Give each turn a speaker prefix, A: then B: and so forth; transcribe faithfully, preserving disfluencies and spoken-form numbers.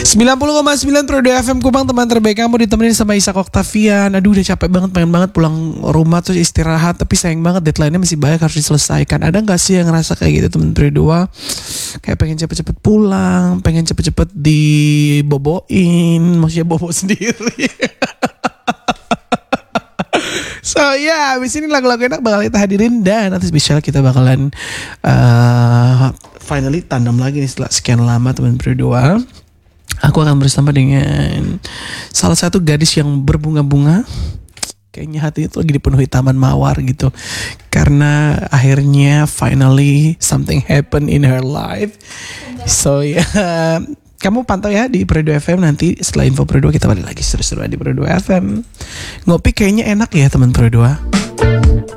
A: sembilan puluh koma sembilan Pro dua F M Kupang, teman terbaik kamu, ditemenin sama Ishak Octavian. Aduh udah capek banget, pengen banget pulang rumah terus istirahat. Tapi sayang banget deadline-nya masih banyak harus diselesaikan. Ada gak sih yang ngerasa kayak gitu teman Pro dua? Kayak pengen cepet-cepet pulang, pengen cepet-cepet diboboin. Maksudnya bobo sendiri. So ya yeah, abis ini lagu-lagu enak bakal kita hadirin. Dan nanti spesial kita bakalan uh, finally tandem lagi nih setelah sekian lama teman Pro dua. Aku akan bersama dengan salah satu gadis yang berbunga-bunga. Kayaknya hatinya tuh lagi dipenuhi taman mawar gitu. Karena akhirnya finally something happen in her life. So ya yeah, kamu pantau ya di Pro dua F M. Nanti setelah info Pro dua kita balik lagi seru-seruan di Pro dua F M. Ngopi kayaknya enak ya teman Pro dua.